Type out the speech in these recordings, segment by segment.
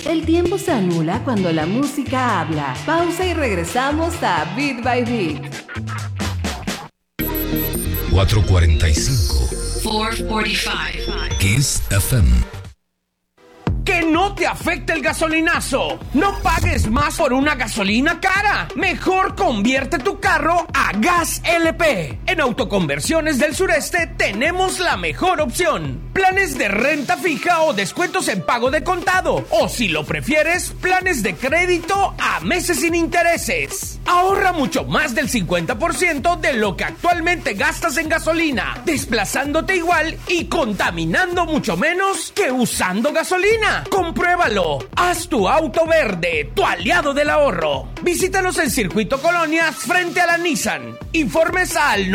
El tiempo se anula cuando la música habla. Pausa y regresamos a Beat by Beat. 445. 445. Kiss FM. Que no te afecte el gasolinazo. No pagues más por una gasolina cara. Mejor convierte tu carro a gas LP. En Autoconversiones del Sureste tenemos la mejor opción. Planes de renta fija o descuentos en pago de contado. O si lo prefieres, planes de crédito a meses sin intereses. Ahorra mucho más del 50% de lo que actualmente gastas en gasolina, desplazándote igual y contaminando mucho menos que usando gasolina. ¡Compruébalo! Haz tu auto verde, tu aliado del ahorro. Visítanos en Circuito Colonias frente a la Nissan. Informes al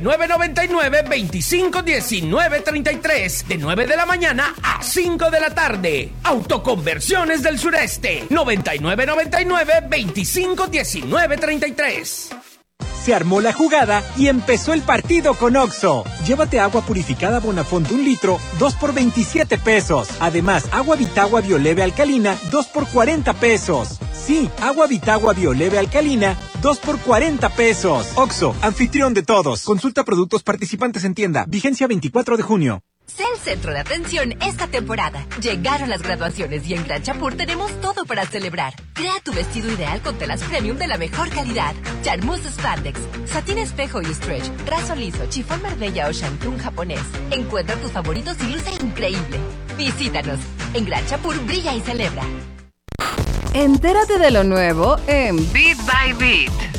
9999-251933 de 9 de la mañana a 5 de la tarde. Autoconversiones del Sureste. 9999-251933. Se armó la jugada y empezó el partido con Oxxo. Llévate agua purificada Bonafont 1 litro, 2 por 27 pesos. Además, agua Vitagua Bioleve alcalina, 2 por 40 pesos. Sí, agua Vitagua Bioleve alcalina, 2 por 40 pesos. Oxxo, anfitrión de todos. Consulta productos participantes en tienda. Vigencia 24 de junio. Sé el centro de atención esta temporada. Llegaron las graduaciones y en Gran Chapur tenemos todo para celebrar. Crea tu vestido ideal con telas premium de la mejor calidad. Charmeuse Spandex, satín espejo y stretch, raso liso, chifón Marbella o shantung japonés. Encuentra tus favoritos y luce increíble. Visítanos. En Gran Chapur brilla y celebra. Entérate de lo nuevo en Beat by Beat.